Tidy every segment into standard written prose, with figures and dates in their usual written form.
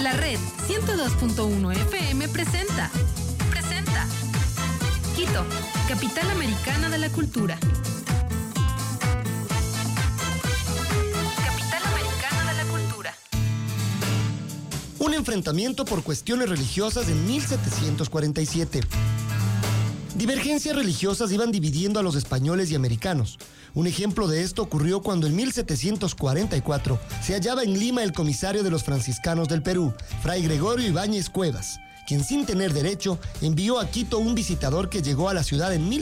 La red 102.1 FM presenta Quito, capital americana de la cultura. Capital americana de la cultura. Un enfrentamiento por cuestiones religiosas en 1747. Divergencias religiosas iban dividiendo a los españoles y americanos. Un ejemplo de esto ocurrió cuando en 1744 se hallaba en Lima el comisario de los franciscanos del Perú, Fray Gregorio Ibáñez Cuevas, quien sin tener derecho envió a Quito un visitador que llegó a la ciudad en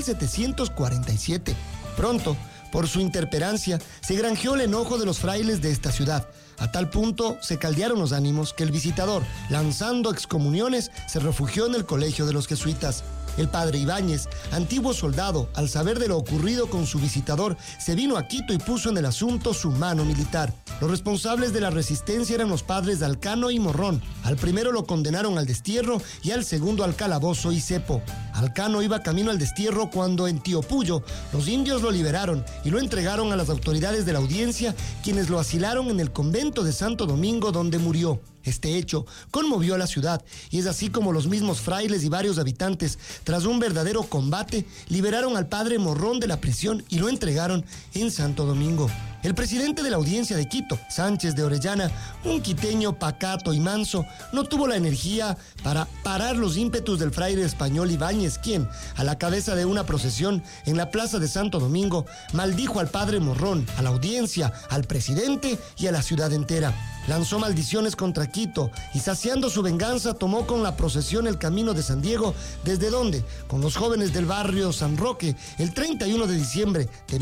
1747. Pronto, por su interperancia, se granjeó el enojo de los frailes de esta ciudad. A tal punto se caldearon los ánimos que el visitador, lanzando excomuniones, se refugió en el colegio de los jesuitas. El padre Ibáñez, antiguo soldado, al saber de lo ocurrido con su visitador, se vino a Quito y puso en el asunto su mano militar. Los responsables de la resistencia eran los padres Alcano y Morrón. Al primero lo condenaron al destierro y al segundo al calabozo y cepo. Alcano iba camino al destierro cuando en Tiopullo los indios lo liberaron y lo entregaron a las autoridades de la audiencia, quienes lo asilaron en el convento de Santo Domingo, donde murió. Este hecho conmovió a la ciudad y es así como los mismos frailes y varios habitantes, tras un verdadero combate, liberaron al padre Morrón de la prisión y lo entregaron en Santo Domingo. El presidente de la audiencia de Quito, Sánchez de Orellana, un quiteño pacato y manso, no tuvo la energía para parar los ímpetus del fraile español Ibáñez, quien, a la cabeza de una procesión en la plaza de Santo Domingo, maldijo al padre Morrón, a la audiencia, al presidente y a la ciudad entera. Lanzó maldiciones contra Quito y, saciando su venganza, tomó con la procesión el camino de San Diego, desde donde, con los jóvenes del barrio San Roque, el 31 de diciembre de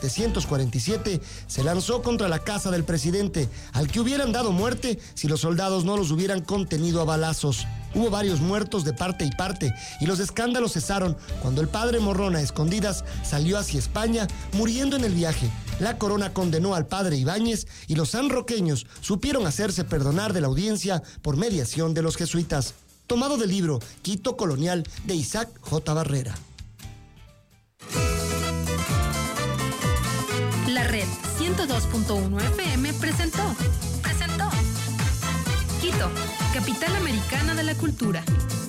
1747, se lanzó contra la casa del presidente, al que hubieran dado muerte si los soldados no los hubieran contenido a balazos. Hubo varios muertos de parte y parte, y los escándalos cesaron cuando el padre Morrón, a escondidas, salió hacia España, muriendo en el viaje. La corona condenó al padre Ibáñez y los sanroqueños supieron hacerse perdonar de la audiencia por mediación de los jesuitas. Tomado del libro Quito Colonial de Isaac J. Barrera. La red 102.1 FM presentó Quito, capital americana de la cultura.